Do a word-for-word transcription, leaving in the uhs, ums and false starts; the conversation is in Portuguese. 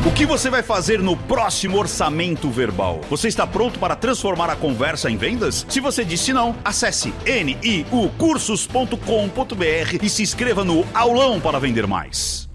O que você vai fazer no próximo orçamento verbal? Você está pronto para transformar a conversa em vendas? Se você disse não, acesse n i u cursos ponto com ponto b r e se inscreva no Aulão para Vender Mais.